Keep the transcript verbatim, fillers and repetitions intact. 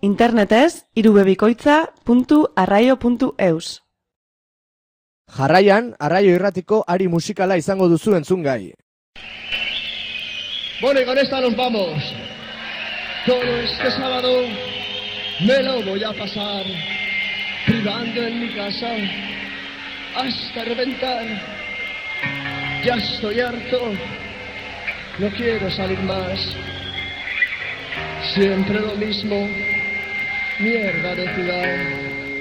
Internetez irubebikoitza puntu arraio puntu eus. Jarraian, Arraio Irratiko ari musikala izango duzu entzungai. Bueno, y con esta nos vamos. Todo este sábado me lo voy a pasar privando en mi casa hasta reventar. Ya estoy harto, no quiero salir más. Siempre lo mismo, mierda de ciudad.